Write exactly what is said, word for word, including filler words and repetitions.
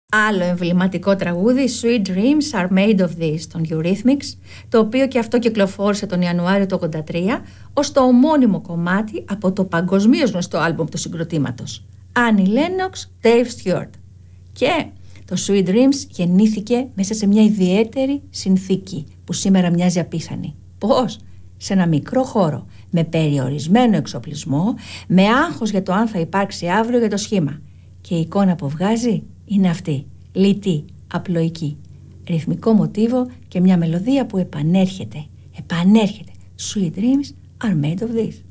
Άλλο εμβληματικό τραγούδι, Sweet Dreams Are Made of This, των Eurythmics, το οποίο και αυτό κυκλοφόρησε τον Ιανουάριο του ογδόντα τρία ως το ομώνυμο κομμάτι από το παγκοσμίως γνωστό άλμπουμ του συγκροτήματος, Annie Lennox, Dave Stewart. Και το Sweet Dreams γεννήθηκε μέσα σε μια ιδιαίτερη συνθήκη που σήμερα μοιάζει απίθανη. Πώς? Σε ένα μικρό χώρο, με περιορισμένο εξοπλισμό, με άγχος για το αν θα υπάρξει αύριο για το σχήμα. Και η εικόνα που βγάζει είναι αυτή, λιτή, απλοϊκή, ρυθμικό μοτίβο και μια μελωδία που επανέρχεται, επανέρχεται. Sweet dreams are made of this.